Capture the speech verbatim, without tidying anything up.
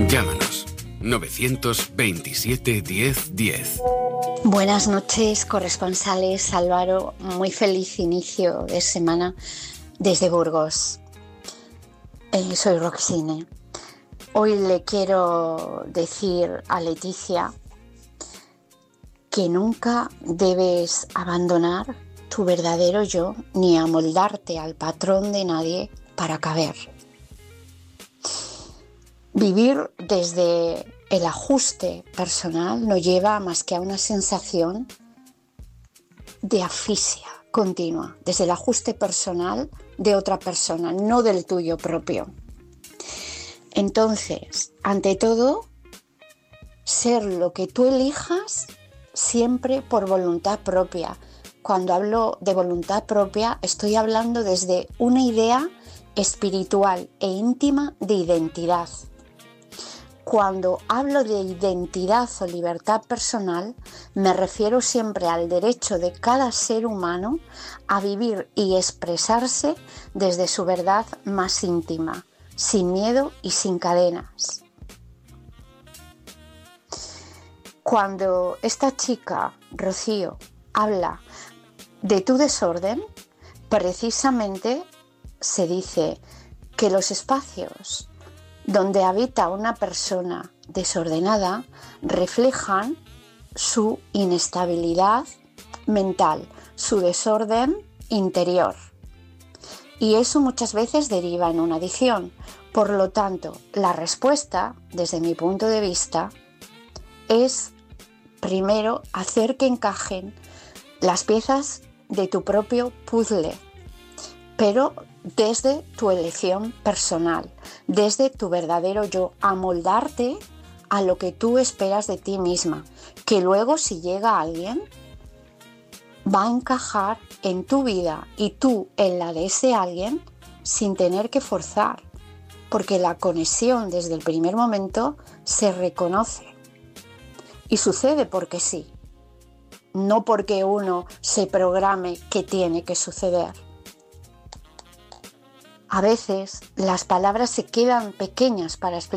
Llámanos novecientos veintisiete diez diez. Buenas noches, corresponsales. Álvaro, muy feliz inicio de semana desde Burgos. Eh, soy Roxine. Hoy le quiero decir a Leticia que nunca debes abandonar tu verdadero yo ni amoldarte al patrón de nadie para caber. Vivir desde el ajuste personal no lleva más que a una sensación de asfixia continua, desde el ajuste personal de otra persona, no del tuyo propio. Entonces, ante todo, ser lo que tú elijas siempre por voluntad propia. Cuando hablo de voluntad propia, estoy hablando desde una idea espiritual e íntima de identidad. Cuando hablo de identidad o libertad personal, me refiero siempre al derecho de cada ser humano a vivir y expresarse desde su verdad más íntima, sin miedo y sin cadenas. Cuando esta chica, Rocío, habla de tu desorden, precisamente se dice que los espacios donde habita una persona desordenada reflejan su inestabilidad mental, su desorden interior. Y eso muchas veces deriva en una adicción. Por lo tanto, la respuesta, desde mi punto de vista, es primero hacer que encajen las piezas de tu propio puzzle, pero desde tu elección personal, desde tu verdadero yo, amoldarte a lo que tú esperas de ti misma, que luego si llega alguien va a encajar en tu vida y tú en la de ese alguien sin tener que forzar, porque la conexión desde el primer momento se reconoce y sucede porque sí, no porque uno se programe que tiene que suceder. A veces las palabras se quedan pequeñas para explicar.